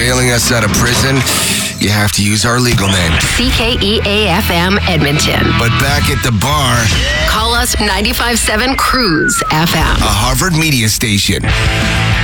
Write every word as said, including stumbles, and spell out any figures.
bailing us out of prison, you have to use our legal name. C K E A F M Edmonton. But back at the bar, Call us ninety-five point seven Cruise F M. a Harvard media station.